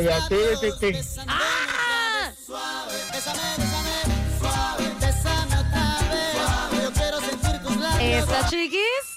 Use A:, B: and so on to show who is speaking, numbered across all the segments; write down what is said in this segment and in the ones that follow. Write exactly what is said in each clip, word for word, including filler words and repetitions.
A: Ya sí, sí, sí.
B: ¡Ah!
C: Suave, bésame, bésame, suave, bésame otra vez. Suave, yo quiero sentir tus labios.
B: ¿Esta, chiquis?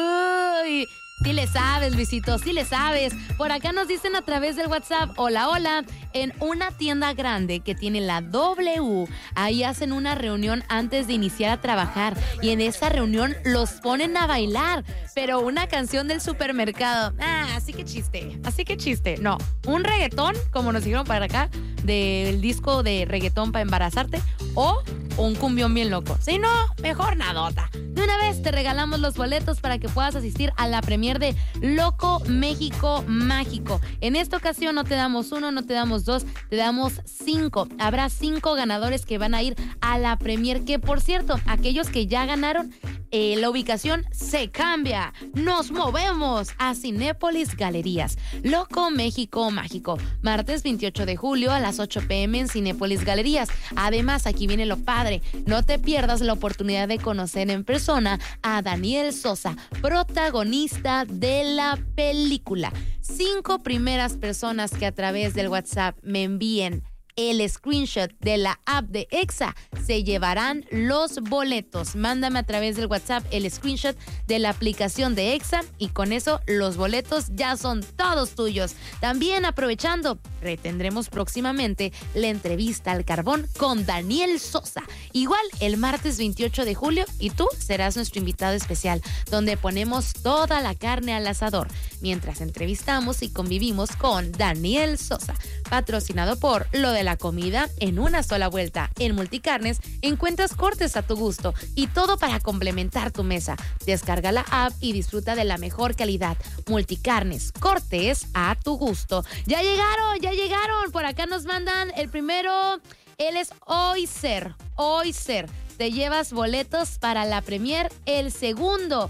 B: Uy, sí le sabes, Luisito, sí le sabes. Por acá nos dicen a través del WhatsApp, hola, hola, en una tienda grande que tiene la W, ahí hacen una reunión antes de iniciar a trabajar y en esa reunión los ponen a bailar, pero una canción del supermercado. Ah, así que chiste, así que chiste. No, un reggaetón, como nos dijeron para acá, del disco de reggaetón para embarazarte, o un cumbión bien loco. Si no, mejor nadota. De una vez te regalamos los boletos para que puedas asistir a la premier de Loco México Mágico. En esta ocasión no te damos uno, no te damos dos, te damos cinco. Habrá cinco ganadores que van a ir a la premier, que por cierto, aquellos que ya ganaron, eh, la ubicación se cambia. Nos movemos a Cinépolis Galerías. Loco México Mágico. Martes veintiocho de julio a las ocho pm en Cinépolis Galerías. Además, aquí viene lo padre. No te pierdas la oportunidad de conocer en persona a Daniel Sosa, protagonista de la película. Cinco primeras personas que a través del WhatsApp me envíen el screenshot de la app de Exa se llevarán los boletos. Mándame a través del WhatsApp el screenshot de la aplicación de Exa y con eso los boletos ya son todos tuyos. También aprovechando, retendremos próximamente la entrevista al carbón con Daniel Sosa. Igual el martes veintiocho de julio y tú serás nuestro invitado especial, donde ponemos toda la carne al asador mientras entrevistamos y convivimos con Daniel Sosa. Patrocinado por Lo de la Comida en una sola vuelta. En Multicarnes encuentras cortes a tu gusto y todo para complementar tu mesa. Descarga la app y disfruta de la mejor calidad. Multicarnes, cortes a tu gusto. Ya llegaron, ya llegaron. Por acá nos mandan el primero. Él es Oyser. Oyser. Te llevas boletos para la premier. El segundo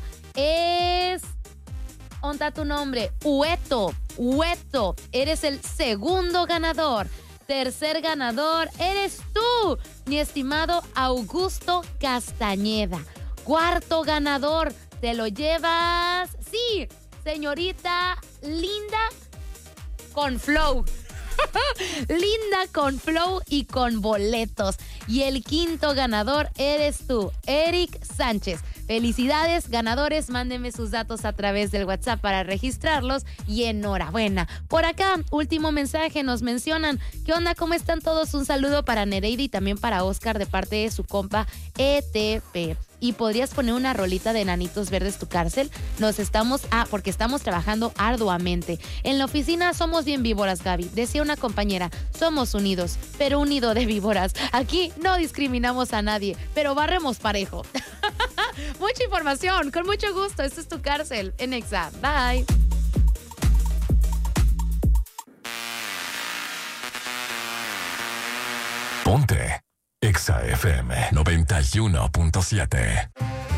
B: es... ¿Dónde está tu nombre? Hueto. Hueto. Eres el segundo ganador. Tercer ganador eres tú, mi estimado Augusto Castañeda. Cuarto ganador, te lo llevas, sí, señorita Linda con flow. Linda con flow y con boletos. Y el quinto ganador eres tú, Eric Sánchez. Felicidades, ganadores, mándenme sus datos a través del WhatsApp para registrarlos y enhorabuena. Por acá, último mensaje, nos mencionan, ¿qué onda? ¿Cómo están todos? Un saludo para Nereida y también para Oscar de parte de su compa E T P. ¿Y podrías poner una rolita de Enanitos Verdes Tu Cárcel? Nos estamos, ah, porque estamos trabajando arduamente. En la oficina somos bien víboras, Gaby. Decía una compañera, somos unidos, pero unido de víboras. Aquí no discriminamos a nadie, pero barremos parejo. Mucha información, con mucho gusto. Esto es Tu Cárcel en Exa. Bye.
D: Ponte Exa F M noventa y uno punto siete.